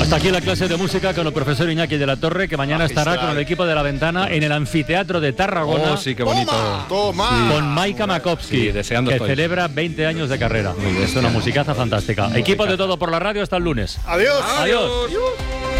Hasta aquí la clase de música con el profesor Iñaki de la Torre, que mañana estará con el equipo de La Ventana en el anfiteatro de Tarragona. Oh, sí, qué bonito. ¡Toma! Con Maika Makovsky, que celebra 20 años de carrera. Es una musicaza fantástica. Equipo de Todo por la Radio, hasta el lunes. Adiós. Adiós.